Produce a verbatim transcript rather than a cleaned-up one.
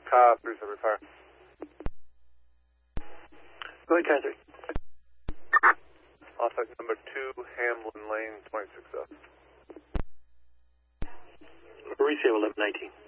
Car three seven fire. Go ahead, car three. Offsite number two, Hamlin Lane, twenty-six F. Resale eleven nineteen.